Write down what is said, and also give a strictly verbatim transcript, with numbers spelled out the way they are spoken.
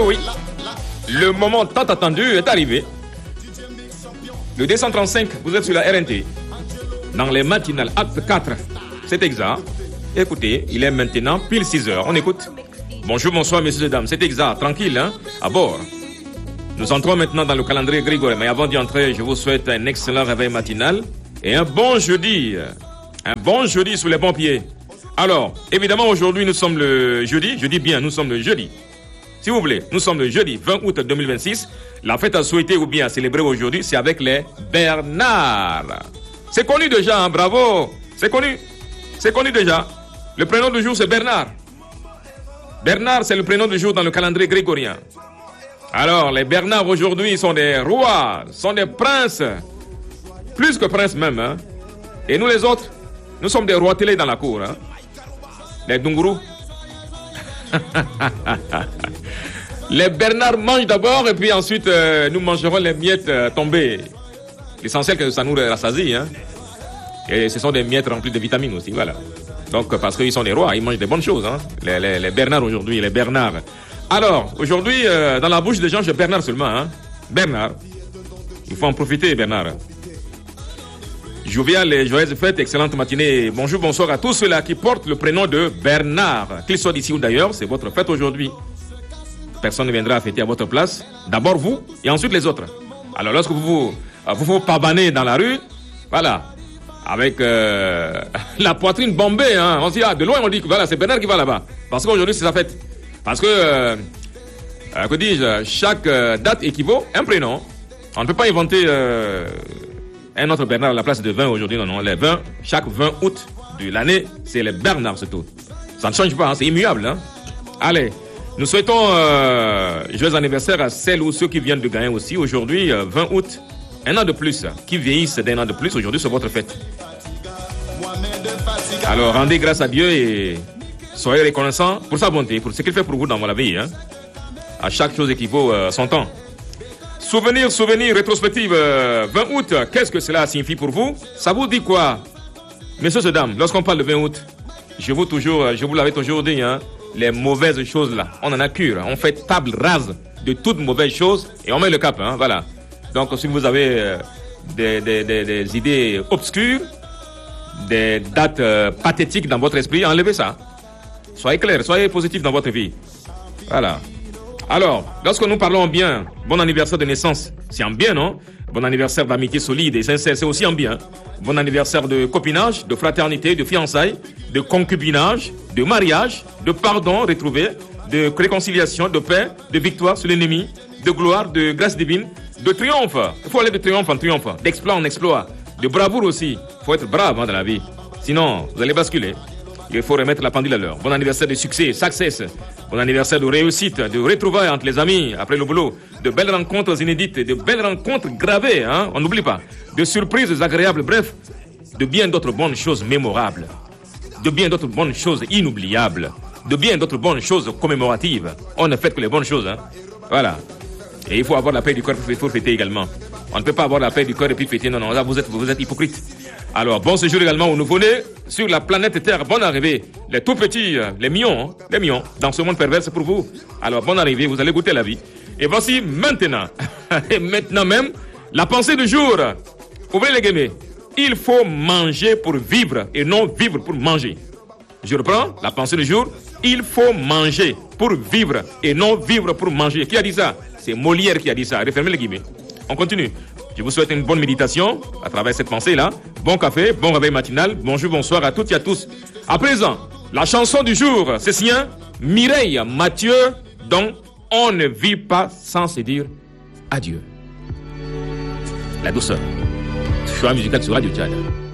oui, le moment tant attendu est arrivé. Le deux cent trente-cinq, vous êtes sur la R N T. Dans les matinales, acte quatre, c'est exact. Écoutez, il est maintenant pile six heures. On écoute. Bonjour, bonsoir, messieurs et dames. C'est exact, tranquille, hein, à bord. Nous entrons maintenant dans le calendrier grégorien. Mais avant d'y entrer, je vous souhaite un excellent réveil matinal et un bon jeudi. Un bon jeudi sous les bons pieds. Alors, évidemment, aujourd'hui, nous sommes le jeudi. Je dis bien, nous sommes le jeudi. S'il vous plaît, nous sommes le jeudi vingt août deux mille vingt-six. La fête à souhaiter ou bien à célébrer aujourd'hui, c'est avec les Bernard. C'est connu déjà, hein, bravo. C'est connu. C'est connu déjà. Le prénom du jour, c'est Bernard. Bernard, c'est le prénom du jour dans le calendrier grégorien. Alors, les Bernards aujourd'hui sont des rois, sont des princes. Plus que princes même, hein. Et nous les autres, nous sommes des rois télé dans la cour, hein. Les Dunguru. Les Bernards mangent d'abord et puis ensuite euh, nous mangerons les miettes euh, tombées. L'essentiel que ça nous rassasie, hein. Et ce sont des miettes remplies de vitamines aussi, voilà. Donc parce qu'ils sont des rois, ils mangent des bonnes choses, hein. Les, les, les Bernards aujourd'hui, les Bernards. Alors aujourd'hui, euh, dans la bouche des gens, j'ai Bernard seulement, hein. Bernard. Il faut en profiter, Bernard. Jovial et joyeuses fêtes, excellente matinée. Bonjour, bonsoir à tous ceux-là qui portent le prénom de Bernard. Qu'ils soient d'ici ou d'ailleurs, c'est votre fête aujourd'hui. Personne ne viendra fêter à votre place. D'abord vous et ensuite les autres. Alors lorsque vous vous, vous, vous pavaner dans la rue, voilà, avec euh, la poitrine bombée, hein, on se dit, ah, de loin on dit que voilà, c'est Bernard qui va là-bas. Parce qu'aujourd'hui c'est sa fête. Parce que, euh, euh, que dis-je, chaque euh, date équivaut à un prénom. On ne peut pas inventer... Euh, un autre Bernard à la place de vingt aujourd'hui, non, non, les vingt, chaque vingt août de l'année, c'est les Bernards, c'est tout. Ça ne change pas, hein, c'est immuable, hein. Allez, nous souhaitons euh, joyeux anniversaire à celles ou ceux qui viennent de gagner aussi. Aujourd'hui, euh, vingt août, un an de plus, qui vieillissent d'un an de plus, aujourd'hui c'est votre fête. Alors, rendez grâce à Dieu et soyez reconnaissants pour sa bonté, pour ce qu'il fait pour vous dans la vie, hein. À chaque chose équivaut euh, son temps. Souvenir, souvenir, rétrospective, euh, vingt août, qu'est-ce que cela signifie pour vous? Ça vous dit quoi? Messieurs et dames, lorsqu'on parle de vingt août, je vous, toujours, je vous l'avais toujours dit, hein, les mauvaises choses là, on en a cure. On fait table rase de toutes mauvaises choses et on met le cap, hein, voilà. Donc si vous avez euh, des, des, des, des idées obscures, des dates euh, pathétiques dans votre esprit, enlevez ça. Soyez clair, soyez positif dans votre vie. Voilà. Alors, lorsque nous parlons bien, bon anniversaire de naissance, c'est en bien, non? Bon anniversaire d'amitié solide et sincère, c'est aussi en bien. Bon anniversaire de copinage, de fraternité, de fiançailles, de concubinage, de mariage, de pardon retrouvé, de réconciliation, de paix, de victoire sur l'ennemi, de gloire, de grâce divine, de triomphe. Il faut aller de triomphe en triomphe, d'exploit en exploit, de bravoure aussi. Il faut être brave, hein, dans la vie. Sinon, vous allez basculer. Il faut remettre la pendule à l'heure. Bon anniversaire de succès, success. Bon anniversaire de réussite, de retrouvailles entre les amis après le boulot. De belles rencontres inédites, de belles rencontres gravées, hein, on n'oublie pas. De surprises agréables, bref, de bien d'autres bonnes choses mémorables. De bien d'autres bonnes choses inoubliables. De bien d'autres bonnes choses commémoratives. On ne fait que les bonnes choses, hein. Voilà. Et il faut avoir la paix du cœur pour fêter également. On ne peut pas avoir la paix du cœur et puis fêter. Non, non, là vous êtes, vous êtes hypocrite. Alors, bon séjour également aux nouveau-nés sur la planète Terre. Bonne arrivée. Les tout petits, les mignons, hein, les mignons, dans ce monde pervers, c'est pour vous. Alors, bonne arrivée, vous allez goûter la vie. Et voici maintenant, et maintenant même, la pensée du jour. Ouvrez les guillemets. Il faut manger pour vivre et non vivre pour manger. Je reprends la pensée du jour. Il faut manger pour vivre et non vivre pour manger. Qui a dit ça? C'est Molière qui a dit ça. Refermez les guillemets. On continue. Je vous souhaite une bonne méditation à travers cette pensée-là. Bon café, bon réveil matinal. Bonjour, bonsoir à toutes et à tous. À présent, la chanson du jour, c'est sien, Mireille Mathieu, dont on ne vit pas sans se dire adieu. La douceur. Choix musical sur Radio Tchad.